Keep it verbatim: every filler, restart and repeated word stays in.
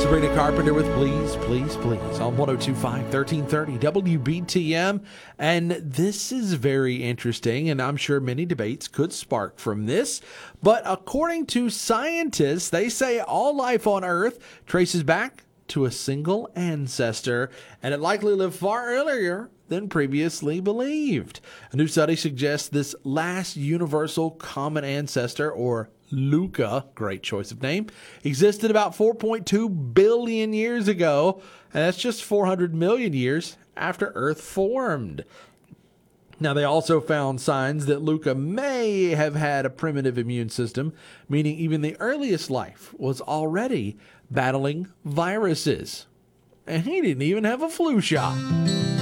Sabrina Carpenter with Please, Please, Please on one oh two point five, thirteen thirty W B T M. And this is very interesting, and I'm sure many debates could spark from this. But according to scientists, they say all life on Earth traces back to a single ancestor, and it likely lived far earlier than previously believed. A new study suggests this last universal common ancestor, or Luca, great choice of name, existed about four point two billion years ago, and that's just four hundred million years after Earth formed. Now, they also found signs that Luca may have had a primitive immune system, meaning even the earliest life was already battling viruses. And he didn't even have a flu shot.